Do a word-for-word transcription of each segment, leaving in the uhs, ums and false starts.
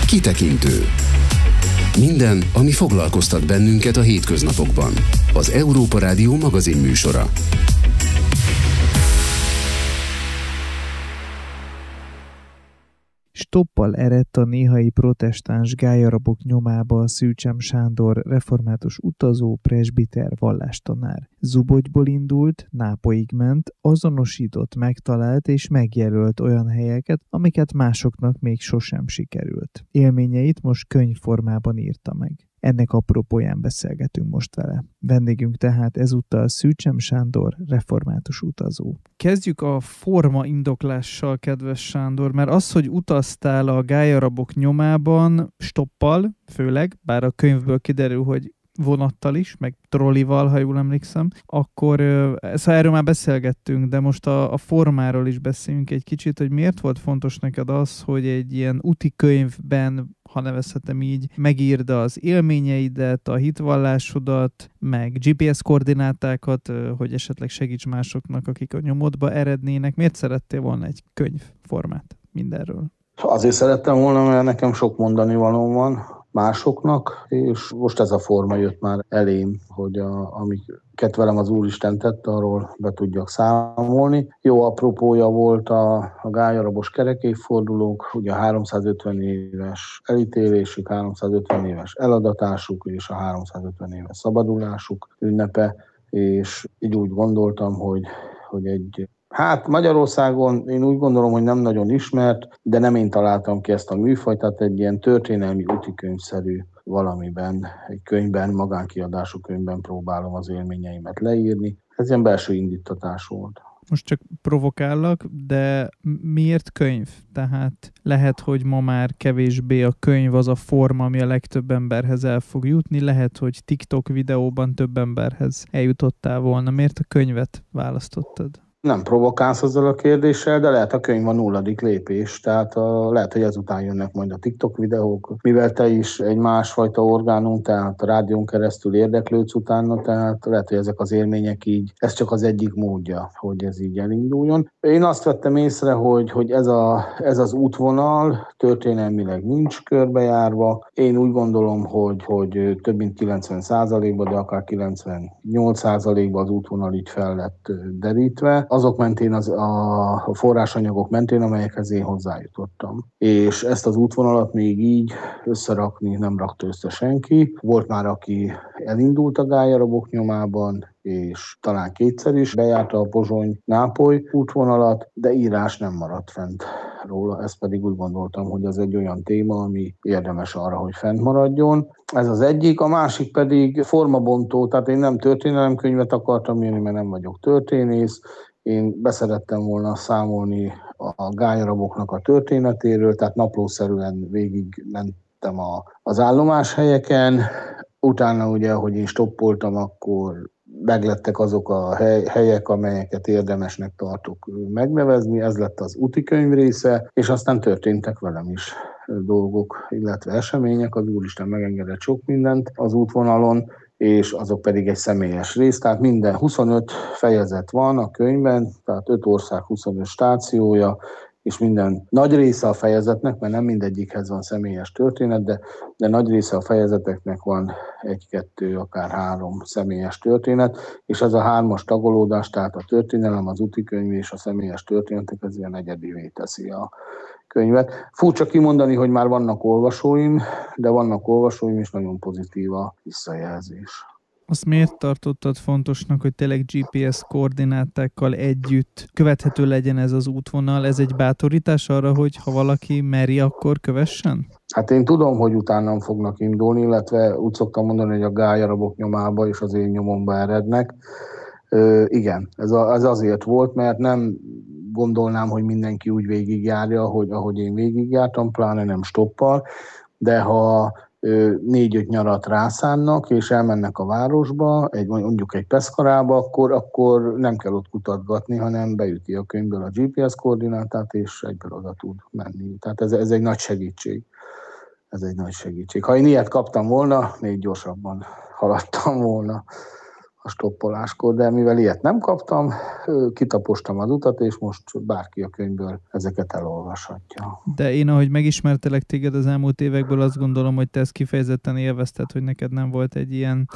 Kitekintő. Minden, ami foglalkoztat bennünket a hétköznapokban. Az Európa Rádió magazin műsora. Stoppal eredt a néhai protestáns gályarabok nyomába a Szűcsem Sándor, református utazó, presbiter, vallástanár. Zubogyból indult, Nápolyig ment, azonosított, megtalált és megjelölt olyan helyeket, amiket másoknak még sosem sikerült. Élményeit most könyvformában írta meg. Ennek apropóján beszélgetünk most vele. Vendégünk tehát ezúttal Szűcsem Sándor, református utazó. Kezdjük a forma indoklással, kedves Sándor, mert az, hogy utaztál a gályarabok nyomában, stoppal főleg, bár a könyvből kiderül, hogy vonattal is, meg trollival, ha jól emlékszem, akkor szóval erről már beszélgettünk, de most a, a formáról is beszéljünk egy kicsit, hogy miért volt fontos neked az, hogy egy ilyen úti könyvben, ha nevezhetem így, megírd az élményeidet, a hitvallásodat, meg gé pé es koordinátákat, hogy esetleg segíts másoknak, akik a nyomodba erednének. Miért szerettél volna egy könyvformát mindenről? Azért szerettem volna, mert nekem sok mondani valóm van másoknak, és most ez a forma jött már elém, hogy a, amiket velem az Úristen tett, arról be tudjak számolni. Jó apropója volt a, a gályarabos kerekévfordulók, ugye a háromszázötven éves elítélésük, háromszázötven éves eladatásuk és a háromszázötven éves szabadulásuk ünnepe, és így úgy gondoltam, hogy, hogy egy Hát Magyarországon én úgy gondolom, hogy nem nagyon ismert, de nem én találtam ki ezt a műfajt, tehát egy ilyen történelmi útikönyvszerű valamiben, egy könyvben, magánkiadású könyvben próbálom az élményeimet leírni. Ez ilyen belső indítatás volt. Most csak provokállak, de miért könyv? Tehát lehet, hogy ma már kevésbé a könyv az a forma, ami a legtöbb emberhez el fog jutni, lehet, hogy TikTok videóban több emberhez eljutottál volna. Miért a könyvet választottad? Nem provokálsz azzal a kérdéssel, de lehet a könyv a nulladik lépés, tehát a, lehet, hogy ezután jönnek majd a TikTok videók, mivel te is egy másfajta orgánum, tehát a rádión keresztül érdeklődsz utána, tehát lehet, hogy ezek az élmények így, ez csak az egyik módja, hogy ez így elinduljon. Én azt vettem észre, hogy, hogy ez, a, ez az útvonal történelmileg nincs körbejárva. Én úgy gondolom, hogy, hogy több mint kilencven százalékban, de akár kilencvennyolc százalékban az útvonal így fel lett derítve. Azok mentén, az, a forrásanyagok mentén, amelyekhez én hozzájutottam. És ezt az útvonalat még így összerakni nem rakta össze senki. Volt már, aki elindult a gályarabok nyomában, és talán kétszer is bejárta a Pozsony-Nápoly útvonalat, de írás nem maradt fent róla. Ezt pedig úgy gondoltam, hogy ez egy olyan téma, ami érdemes arra, hogy fent maradjon. Ez az egyik, a másik pedig formabontó, tehát én nem történelemkönyvet akartam írni, mert nem vagyok történész. Én beszerettem volna számolni a gályaraboknak a történetéről, tehát naplószerűen végig mentem a, az állomáshelyeken. Utána ugye, hogy én stoppoltam, akkor meglettek azok a hely, helyek, amelyeket érdemesnek tartok megnevezni. Ez lett az úti könyv része, és aztán történtek velem is dolgok, illetve események. Az Úristen megengedett sok mindent az útvonalon, és azok pedig egy személyes rész, tehát minden huszonöt fejezet van a könyvben, tehát öt ország huszonöt stációja, és minden nagy része a fejezetnek, mert nem mindegyikhez van személyes történet, de, de nagy része a fejezeteknek van egy-kettő, akár három személyes történet, és ez a hármas tagolódás, tehát a történelem, az útikönyv és a személyes történetek, ez ilyen egyedivé teszi a könyvet. Furcsa kimondani, hogy már vannak olvasóim, de vannak olvasóim, és nagyon pozitív a visszajelzés. Azt miért tartottad fontosnak, hogy tényleg gé pé es koordinátákkal együtt követhető legyen ez az útvonal? Ez egy bátorítás arra, hogy ha valaki meri, akkor kövessen? Hát én tudom, hogy utánam fognak indulni, illetve úgy szoktam mondani, hogy a gályarabok nyomába és az én nyomomba erednek. Ö, igen, ez, a, ez azért volt, mert nem gondolnám, hogy mindenki úgy végigjárja, hogy ahogy én végigjártam, pláne nem stoppal, de ha négy-öt nyarat rászánnak, és elmennek a városba, egy, mondjuk egy Peszkarába, akkor, akkor nem kell ott kutatgatni, hanem beüti a könyvből a gé pé es koordinátát, és egyből oda tud menni. Tehát ez, ez egy nagy segítség. Ez egy nagy segítség. Ha én ilyet kaptam volna, még gyorsabban haladtam volna a stoppoláskor, de mivel ilyet nem kaptam, kitapostam az utat, és most bárki a könyvből ezeket elolvashatja. De én, ahogy megismertelek téged az elmúlt évekből, azt gondolom, hogy te ezt kifejezetten élvezted, hogy neked nem volt egy ilyen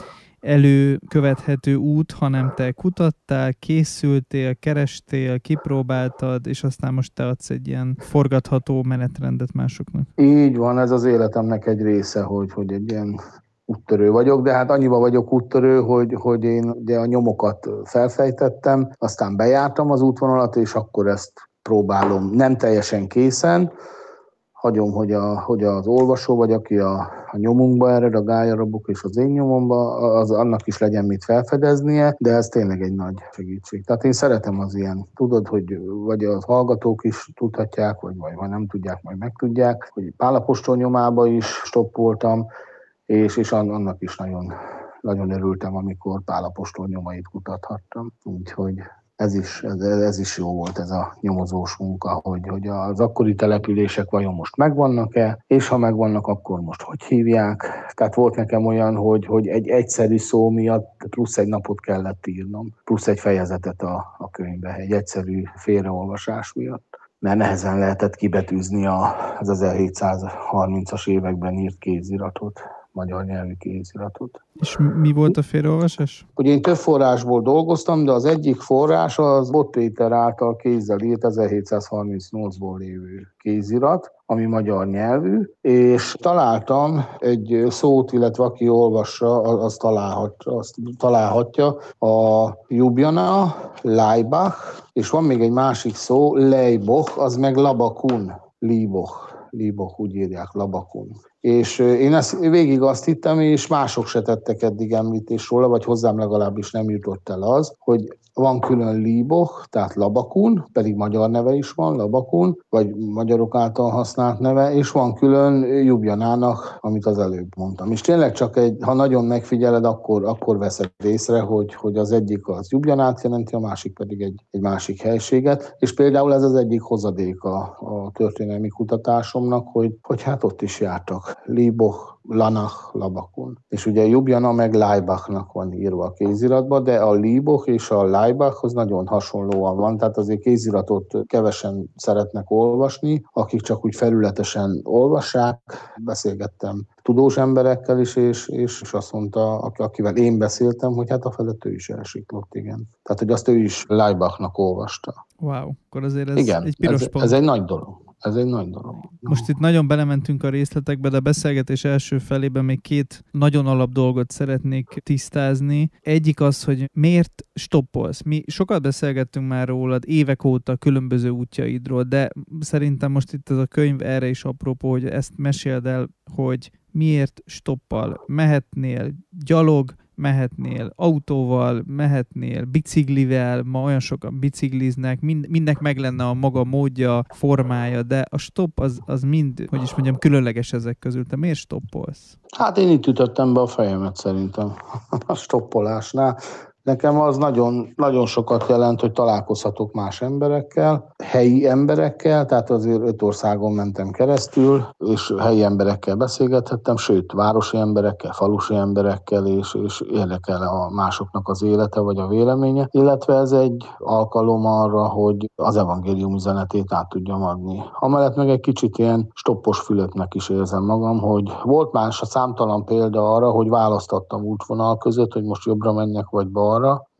előkövethető út, hanem te kutattál, készültél, kerestél, kipróbáltad, és aztán most te adsz egy ilyen forgatható menetrendet másoknak. Így van, ez az életemnek egy része, hogy, hogy egy ilyen úttörő vagyok, de hát annyiba vagyok úttörő, hogy, hogy én ugye a nyomokat felfejtettem, aztán bejártam az útvonalat, és akkor ezt próbálom nem teljesen készen, hagyom, hogy, a, hogy az olvasó vagy, aki a, a nyomunkba ered, a gályarabok és az én nyomomba, az annak is legyen mit felfedeznie, de ez tényleg egy nagy segítség. Tehát én szeretem az ilyen, tudod, hogy vagy a hallgatók is tudhatják, vagy, vagy ha nem tudják, majd megtudják, hogy Pál apostol nyomába is stoppoltam, és, és annak is nagyon, nagyon örültem, amikor Pál apostol nyomait kutathattam. Úgyhogy ez is, ez, ez is jó volt, ez a nyomozós munka, hogy, hogy az akkori települések vajon most megvannak-e, és ha megvannak, akkor most hogy hívják. Tehát volt nekem olyan, hogy, hogy egy egyszerű szó miatt plusz egy napot kellett írnom, plusz egy fejezetet a, a könyvbe, egy egyszerű félreolvasás miatt. Mert nehezen lehetett kibetűzni az ezerhétszázharmincas években írt kéziratot, magyar nyelvű kéziratot. És mi volt a félreolvasás? Ugye én több forrásból dolgoztam, de az egyik forrás az Bot Péter által kézzel írt ezerhétszázharmincnyolcból lévő kézirat, ami magyar nyelvű, és találtam egy szót, illetve aki olvassa, az találhatja, azt találhatja a Ljubljana, Laibach, és van még egy másik szó, Leibach, az meg Labakun, Libach, Libach, úgy írják, Labakun. És én ezt végig azt hittem, és mások se tettek eddig említés róla, vagy hozzám legalábbis nem jutott el az, hogy van külön Libach, tehát Labakun, pedig magyar neve is van, Labakun, vagy magyarok által használt neve, és van külön Ljubljanának, amit az előbb mondtam. És tényleg csak egy, ha nagyon megfigyeled, akkor, akkor veszed észre, hogy, hogy az egyik az Ljubljanát jelenti, a másik pedig egy, egy másik helységet. És például ez az egyik hozadéka a történelmi kutatásomnak, hogy, hogy hát ott is jártak. Libach, Lanach, Labakun. És ugye Ljubljana meg Laibachnak van írva a kéziratba, de a Libach és a Laibachhoz nagyon hasonlóan van, tehát azért kéziratot kevesen szeretnek olvasni, akik csak úgy felületesen olvassák. Beszélgettem tudós emberekkel is, és, és azt mondta, akivel én beszéltem, hogy hát a felett ő is elsiklott, igen. Tehát, hogy azt ő is Laibachnak olvasta. Wow, akkor azért ez igen, egy piros ez, pont. ez egy nagy dolog. Ez egy nagy dolog. Most itt nagyon belementünk a részletekbe, de a beszélgetés első felében még két nagyon alap dolgot szeretnék tisztázni. Egyik az, hogy miért stoppolsz. Mi sokat beszélgettünk már rólad évek óta különböző útjaidról, de szerintem most itt ez a könyv erre is apropó, hogy ezt meséld el, hogy miért stoppal. Mehetnél gyalog, mehetnél autóval, mehetnél biciklivel, ma olyan sokan bicikliznek, mind, mindnek meg lenne a maga módja, formája, de a stopp az, az mind, hogy is mondjam, különleges ezek közül. Te miért stoppolsz? Hát én itt ütöttem be a fejemet szerintem a stoppolásnál. Nekem az nagyon, nagyon sokat jelent, hogy találkozhatok más emberekkel, helyi emberekkel, tehát azért öt országon mentem keresztül, és helyi emberekkel beszélgethettem, sőt, városi emberekkel, falusi emberekkel, és, és érdekel a másoknak az élete vagy a véleménye, illetve ez egy alkalom arra, hogy az evangélium üzenetét át tudjam adni. Amellett meg egy kicsit ilyen stoppos fületnek is érzem magam, hogy volt más a számtalan példa arra, hogy választottam útvonal között, hogy most jobbra menjek vagy balra,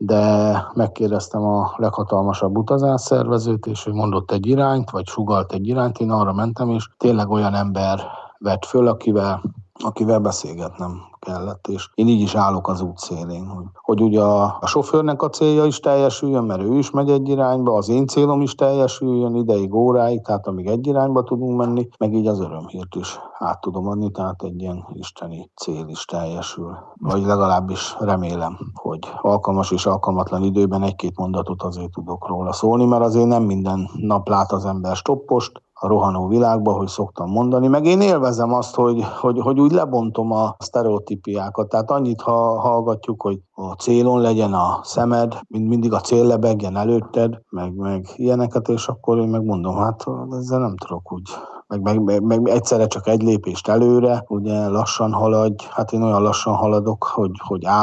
de megkérdeztem a leghatalmasabb utazásszervezőt, és ő mondott egy irányt, vagy sugalt egy irányt, én arra mentem, és tényleg olyan ember vett föl, akivel, akivel beszélgetnem kellett, és én így is állok az út szélén, hogy, hogy ugye a, a sofőrnek a célja is teljesüljön, mert ő is megy egy irányba, az én célom is teljesüljön ideig, óráig, tehát amíg egy irányba tudunk menni, meg így az örömhírt is át tudom adni, tehát egy ilyen isteni cél is teljesül. Vagy legalábbis remélem, hogy alkalmas és alkalmatlan időben egy-két mondatot azért tudok róla szólni, mert azért nem minden nap lát az ember stoppost a rohanó világban, hogy szoktam mondani, meg én élvezem azt, hogy, hogy, hogy úgy lebontom a sztereotípiákat, tehát annyit ha hallgatjuk, hogy a célon legyen a szemed, mind mindig a cél lebegjen előtted, meg, meg ilyeneket, és akkor én megmondom, hát ezzel nem tudok úgy. Meg, meg, meg, meg egyszerre csak egy lépést előre, ugye lassan haladj, hát én olyan lassan haladok, hogy, hogy állok,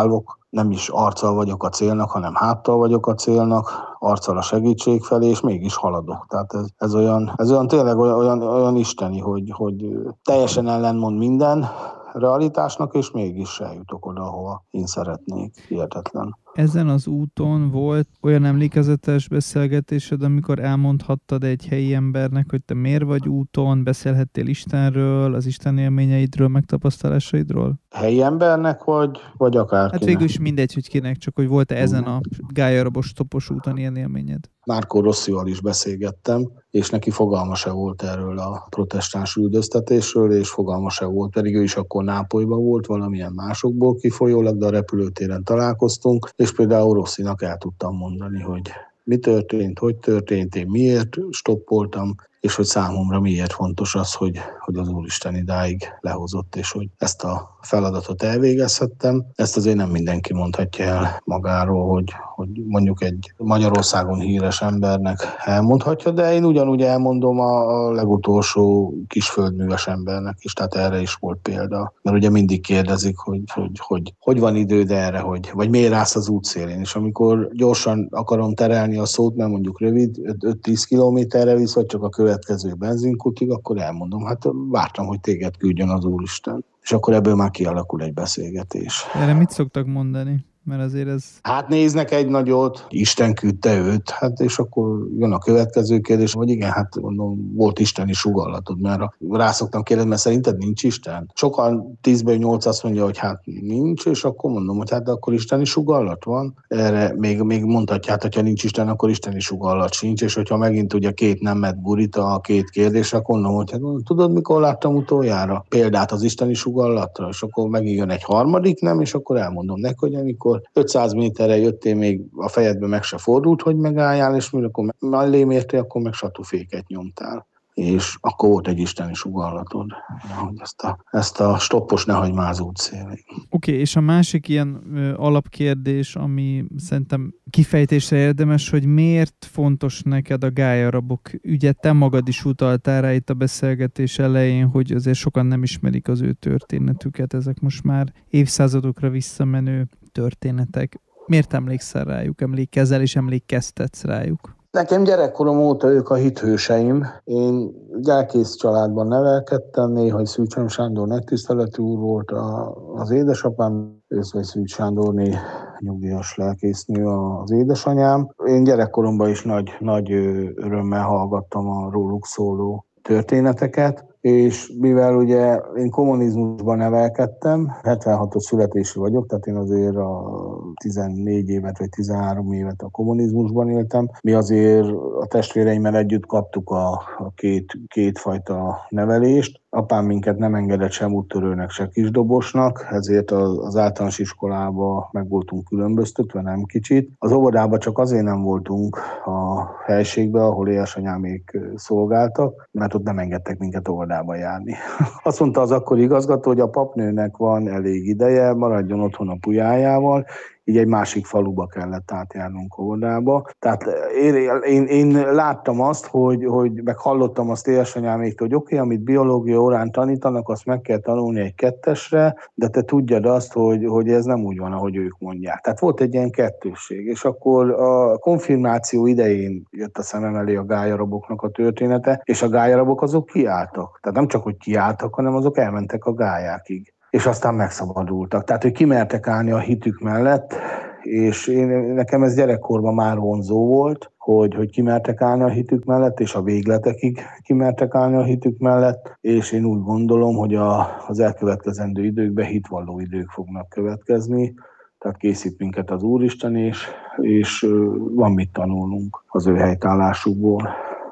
nem is arccal vagyok a célnak, hanem háttal vagyok a célnak, arccal a segítség felé, és mégis haladok. Tehát ez, ez, olyan, ez olyan tényleg olyan, olyan, olyan isteni, hogy, hogy teljesen ellenmond minden realitásnak, és mégis eljutok oda, ahova én szeretnék. Hihetetlen. Ezen az úton volt olyan emlékezetes beszélgetésed, amikor elmondhattad egy helyi embernek, hogy te miért vagy úton, beszélhettél Istenről, az Isten élményeidről, megtapasztalásaidról? Helyi embernek vagy, vagy akárkinek? Hát végül is mindegy, hogy kinek, csak hogy volt-e ezen a gályarabos topos úton ilyen élményed? Márko Rossival is beszélgettem, és neki fogalma se volt erről a protestáns üldöztetésről, és fogalma se volt, pedig ő is akkor Nápolyban volt, valamilyen másokból kifolyólag, de a repülőtéren találkoztunk, és például Rossinak el tudtam mondani, hogy mi történt, hogy történt, én miért stoppoltam, és hogy számomra miért fontos az, hogy, hogy az Úristen idáig lehozott, és hogy ezt a feladatot elvégezhettem. Ezt azért nem mindenki mondhatja el magáról, hogy, hogy mondjuk egy Magyarországon híres embernek elmondhatja, de én ugyanúgy elmondom a legutolsó kisföldműves embernek is, tehát erre is volt példa. Mert ugye mindig kérdezik, hogy hogy, hogy, hogy van időd erre, hogy, vagy miért állsz az útszélén, és amikor gyorsan akarom terelni a szót, mert mondjuk rövid, öt-tíz kilométerre visz, vagy csak a következő benzinkutig, akkor elmondom, hát vártam, hogy téged küldjön az Úristen. És akkor ebből már kialakul egy beszélgetés. Erre mit szoktak mondani? Mert azért ez... Hát néznek egy nagyot, Isten küldte őt, hát és akkor jön a következő kérdés, hogy igen, hát mondom, volt isteni sugallatod, mert rá szoktam kérdezni, mert szerinted nincs Isten? Sokan tízből nyolc azt mondja, hogy hát nincs, és akkor mondom, hogy hát akkor isteni sugallat van. Erre még, még mondhatja, hát hogyha nincs Isten, akkor isteni sugallat sincs, és hogyha megint ugye két nemet gurít a két kérdés, akkor mondom, hogy hát tudod, mikor láttam utoljára példát az isteni sugallatra, és akkor megint jön egy harmadik nem, és akkor elmondom neki, hogy amikor ötszáz méterre jöttél, még a fejedbe meg se fordult, hogy megálljál, és amikor mellém értél, akkor meg satúféket nyomtál. És akkor volt egy isteni sugallatod, hogy ezt a, ezt a stoppos ne hagyd már az útszélén. Oké, okay, és a másik ilyen ö, alapkérdés, ami szerintem kifejtésre érdemes, hogy miért fontos neked a gályarabok ügye? Te magad is utaltál rá itt a beszélgetés elején, hogy azért sokan nem ismerik az ő történetüket, ezek most már évszázadokra visszamenő történetek. Miért emlékszel rájuk, emlékezel és emlékeztetsz rájuk? Nekem gyerekkorom óta ők a hithőseim. Én gyerkész családban nevelkedtem, néha Szűcs Sándor megtiszteletű úr volt a, az édesapám, Őszvej Szűcs Sándorné nyugdíjas lelkésznő az édesanyám. Én gyerekkoromban is nagy, nagy örömmel hallgattam a róluk szóló történeteket, és mivel ugye én kommunizmusban nevelkedtem, hetvenhatos születésű vagyok, tehát én azért a tizennégy évet vagy tizenhárom évet a kommunizmusban éltem. Mi azért a testvéreimmel együtt kaptuk a, a két, kétfajta nevelést. Apám minket nem engedett sem úttörőnek, se kisdobosnak, ezért az, az általános iskolába meg voltunk különböztetve, nem kicsit. Az óvodában csak azért nem voltunk a helységben, ahol édesanyámék szolgáltak, mert ott nem engedtek minket óvodába járni. Azt mondta az akkori igazgató, hogy a papnőnek van elég ideje, maradjon otthon a pulyájával, így egy másik faluba kellett átjárnunk óvodába. Tehát én, én, én láttam azt, hogy, hogy meg hallottam azt édesanyáméktól, hogy oké, okay, amit biológia órán tanítanak, azt meg kell tanulni egy kettesre, de te tudjad azt, hogy, hogy ez nem úgy van, ahogy ők mondják. Tehát volt egy ilyen kettősség, és akkor a konfirmáció idején jött a szemem elé a gályaraboknak a története, és a gályarabok azok kiálltak. Tehát nem csak, hogy kiálltak, hanem azok elmentek a gályákig. És aztán megszabadultak. Tehát, hogy kimertek állni a hitük mellett, és én, nekem ez gyerekkorban már vonzó volt, hogy, hogy kimertek állni a hitük mellett, és a végletekig kimertek állni a hitük mellett, és én úgy gondolom, hogy a, az elkövetkezendő időkben hitvalló idők fognak következni, tehát készít minket az Úristen, és, és van mit tanulnunk az ő helytállásukból,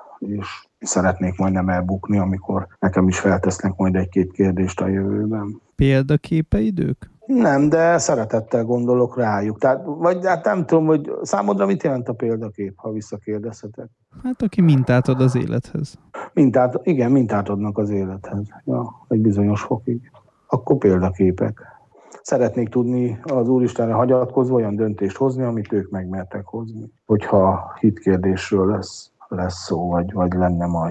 és szeretnék majd nem elbukni, amikor nekem is feltesznek majd egy-két kérdést a jövőben. Példaképeidők? Nem, de szeretettel gondolok rájuk. Tehát, vagy hát nem tudom, hogy számodra mit jelent a példakép, ha visszakérdezhetek? Hát aki mintát ad az élethez. Mintát, igen, mintát adnak az élethez. Ja, egy bizonyos fokig. Akkor példaképek. Szeretnék tudni az Úristenre hagyatkozva olyan döntést hozni, amit ők megmertek hozni. Hogyha hitkérdésről lesz, lesz szó, vagy, vagy lenne majd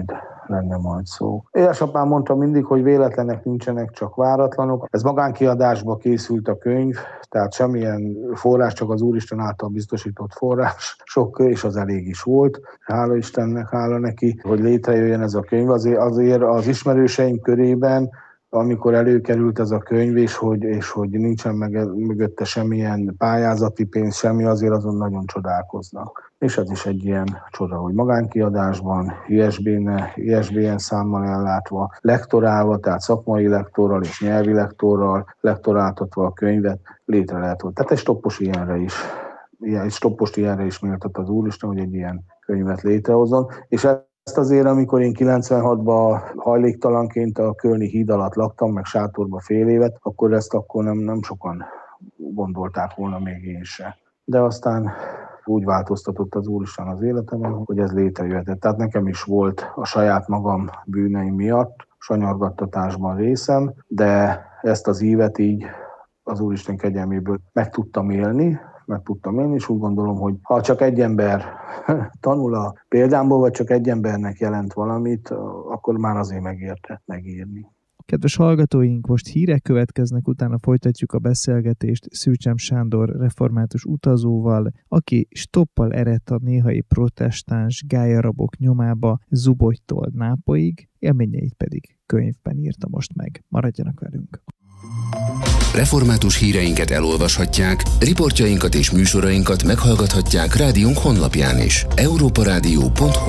lenne majd szó. Édesapám mondta mindig, hogy véletlenek nincsenek, csak váratlanok. Ez magánkiadásba készült a könyv, tehát semmilyen forrás, csak az Úristen által biztosított forrás. Sok, és az elég is volt. Hála Istennek, hála neki, hogy létrejöjjön ez a könyv. Azért, azért az ismerőseim körében, amikor előkerült ez a könyv, és hogy, és hogy nincsen mögötte semmilyen pályázati pénz, semmi, azért azon nagyon csodálkoznak. És ez is egy ilyen csoda, hogy magánkiadásban, I S B N számmal ellátva, lektorálva, tehát szakmai lektorral és nyelvi lektorral lektoráltatva a könyvet létre lehet volt. Tehát egy stoppos ilyenre is, egy stoppost ilyenre is méltat az Úristen, hogy egy ilyen könyvet létrehozzon. És ezt azért, amikor én kilencvenhatban hajléktalanként a Kölni híd alatt laktam, meg sátorba fél évet, akkor ezt akkor nem, nem sokan gondolták volna, még én se. De aztán úgy változtatott az Úristen az életemen, hogy ez létrejöhetett. Tehát nekem is volt a saját magam bűneim miatt sanyargattatásban részem, de ezt az ívet így az Úristen kegyelméből meg tudtam élni, meg tudtam élni, és úgy gondolom, hogy ha csak egy ember tanul a példámból, vagy csak egy embernek jelent valamit, akkor már azért megérte megírni. Kedves hallgatóink, most hírek következnek, utána folytatjuk a beszélgetést Szűcsem Sándor református utazóval, aki stoppal eredt a néhai protestáns gályarabok nyomába Zubogytól Nápolyig, élményeit pedig könyvben írta most meg. Maradjanak velünk! Református híreinket elolvashatják, riportjainkat és műsorainkat meghallgathatják rádiónk honlapján is. európa rádió pont hu.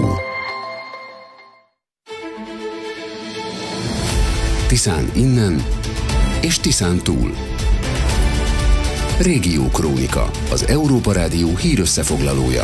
Tiszán innen és Tiszán túl. Régió Krónika, az Európa Rádió hírösszefoglalója.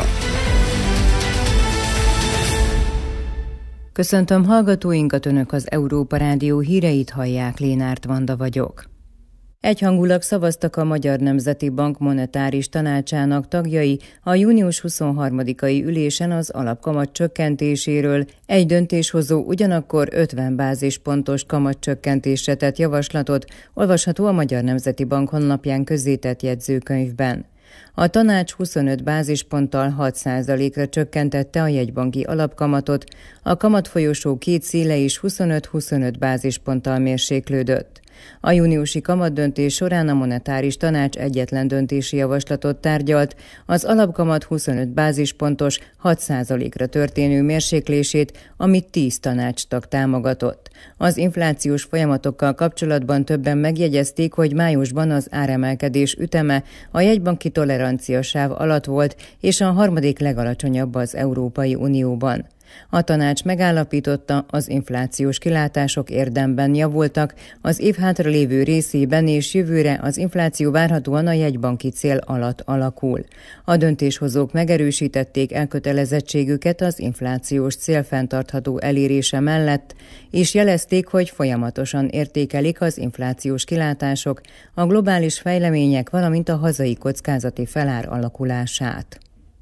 Köszöntöm hallgatóinkat, Önök az Európa Rádió híreit hallják, Lénárt Vanda vagyok. Egyhangulag szavaztak a Magyar Nemzeti Bank monetáris tanácsának tagjai a június huszonharmadikai ülésen az alapkamat csökkentéséről. Egy döntéshozó ugyanakkor ötven bázispontos kamatcsökkentésre tett javaslatot, olvasható a Magyar Nemzeti Bank honlapján közzétett jegyzőkönyvben. A tanács huszonöt bázisponttal hat százalékra csökkentette a jegybanki alapkamatot, a kamatfolyosó két széle is huszonöt-huszonöt bázisponttal mérséklődött. A júniusi kamatdöntés során a monetáris tanács egyetlen döntési javaslatot tárgyalt, az alapkamat huszonöt bázispontos hat százalékra történő mérséklését, amit tíz tanácstag támogatott. Az inflációs folyamatokkal kapcsolatban többen megjegyezték, hogy májusban az áremelkedés üteme a jegybanki toleranciasáv alatt volt, és a harmadik legalacsonyabb az Európai Unióban. A tanács megállapította, az inflációs kilátások érdemben javultak, az év hátralévő részében és jövőre az infláció várhatóan a jegybanki cél alatt alakul. A döntéshozók megerősítették elkötelezettségüket az inflációs cél fenntartható elérése mellett, és jelezték, hogy folyamatosan értékelik az inflációs kilátások, a globális fejlemények, valamint a hazai kockázati felár alakulását.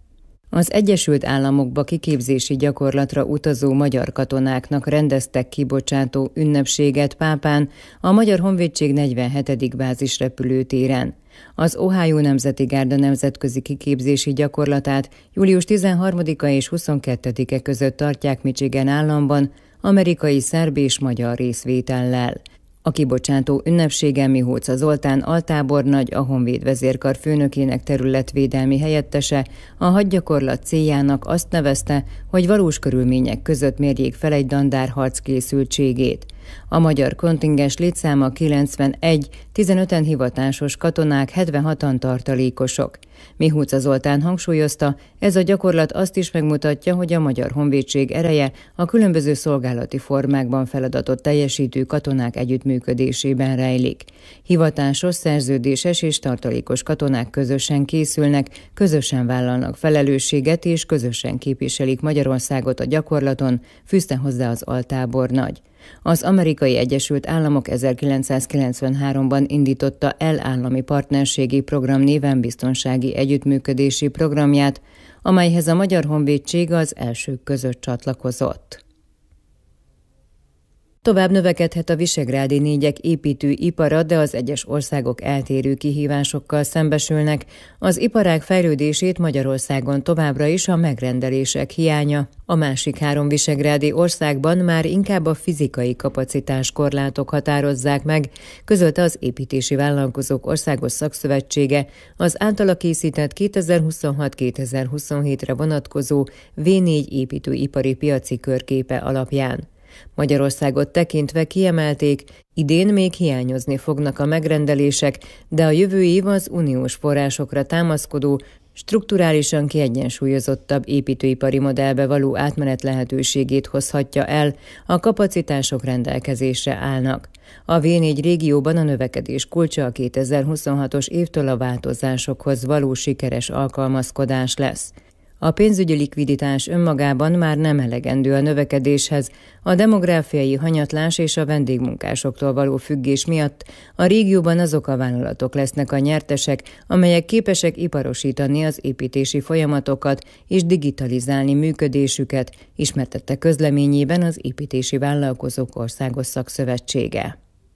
Az Egyesült Államokba kiképzési gyakorlatra utazó magyar katonáknak rendeztek kibocsátó ünnepséget Pápán, a Magyar Honvédség negyvenhetedik bázisrepülőtéren. Az Ohio Nemzeti Gárda nemzetközi kiképzési gyakorlatát július tizenharmadika és huszonkettedike között tartják Michigan államban, amerikai, szerb és magyar részvétellel. A kibocsátó ünnepségen Mihóca Zoltán altábornagy, a Honvéd vezérkar főnökének területvédelmi helyettese a hadgyakorlat céljának azt nevezte, hogy valós körülmények között mérjék fel egy dandár harckészültségét. A magyar kontingens létszáma kilencvenegy, tizenöten hivatásos katonák, hetvenhatan tartalékosok. Mihóca Zoltán hangsúlyozta, ez a gyakorlat azt is megmutatja, hogy a Magyar Honvédség ereje a különböző szolgálati formákban feladatot teljesítő katonák együttműködésében rejlik. Hivatásos, szerződéses és tartalékos katonák közösen készülnek, közösen vállalnak felelősséget és közösen képviselik Magyarországot a gyakorlaton, fűzte hozzá az altábornagy. Az Amerikai Egyesült Államok ezerkilencszázkilencvenháromban indította el állami partnerségi program néven biztonsági együttműködési programját, amelyhez a Magyar Honvédség az elsők között csatlakozott. Tovább növekedhet a visegrádi négyek építőipara, de az egyes országok eltérő kihívásokkal szembesülnek. Az iparág fejlődését Magyarországon továbbra is a megrendelések hiánya. A másik három visegrádi országban már inkább a fizikai kapacitás korlátok határozzák meg, közölte az Építési Vállalkozók Országos Szakszövetsége az általa készített kétezer-huszonhat kétezer-huszonhétre vonatkozó vé négy építőipari piaci körképe alapján. Magyarországot tekintve kiemelték, idén még hiányozni fognak a megrendelések, de a jövő év az uniós forrásokra támaszkodó, strukturálisan kiegyensúlyozottabb építőipari modellbe való átmenet lehetőségét hozhatja el, a kapacitások rendelkezésre állnak. A vé négy régióban a növekedés kulcsa a kétezer-huszonhatos évtől a változásokhoz való sikeres alkalmazkodás lesz. A pénzügyi likviditás önmagában már nem elegendő a növekedéshez, a demográfiai hanyatlás és a vendégmunkásoktól való függés miatt a régióban azok a vállalatok lesznek a nyertesek, amelyek képesek iparosítani az építési folyamatokat és digitalizálni működésüket, ismertette közleményében az Építési Vállalkozók Országos Szakszövetsége.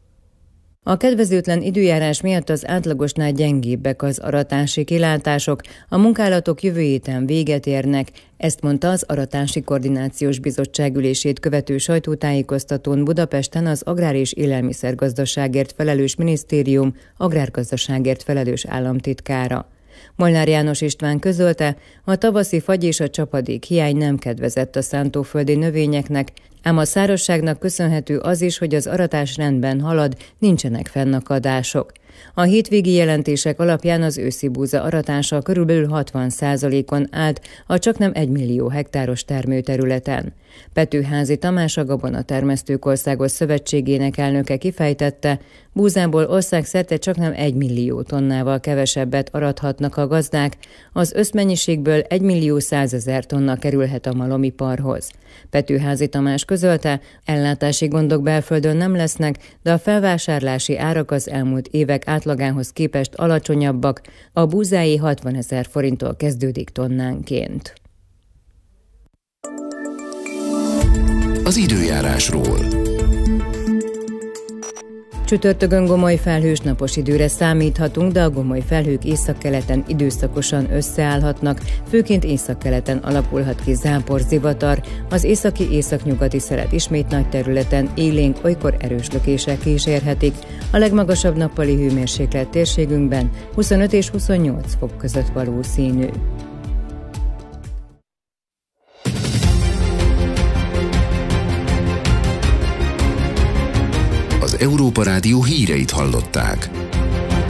A kedvezőtlen időjárás miatt az átlagosnál gyengébbek az aratási kilátások, a munkálatok jövő héten véget érnek, ezt mondta az Aratási Koordinációs Bizottság ülését követő sajtótájékoztatón Budapesten az Agrár- és Élelmiszergazdaságért felelős minisztérium agrárgazdaságért felelős államtitkára. Molnár János István közölte, a tavaszi fagy és a csapadék hiány nem kedvezett a szántóföldi növényeknek, ám a szárazságnak köszönhető az is, hogy az aratás rendben halad, nincsenek fennakadások. A hétvégi jelentések alapján az őszi búza aratása körülbelül hatvan százalékon állt a csaknem egymillió hektáros termőterületen. Petőházy Tamás, a Gabonatermesztők Országos Szövetségének elnöke kifejtette, búzából országszerte csaknem egymillió tonnával kevesebbet arathatnak a gazdák, az összmennyiségből egymillió százezer tonna kerülhet a malomiparhoz. Petőházy Tamás közölte, ellátási gondok belföldön nem lesznek, de a felvásárlási árak az elmúlt évek átlagához képest alacsonyabbak, a búzái hatvanezer forinttól kezdődik tonnánként. Az időjárásról. Csütörtökön gomoly felhős napos időre számíthatunk, de a gomoly felhők északkeleten időszakosan összeállhatnak, főként északkeleten alakulhat ki záporzivatar, az északi északnyugati szelet ismét nagy területen élénk, olykor erős lökések kísérhetik. A legmagasabb nappali hőmérséklet térségünkben huszonöt és huszonnyolc fok között valószínű. Az Európa Rádió híreit hallották.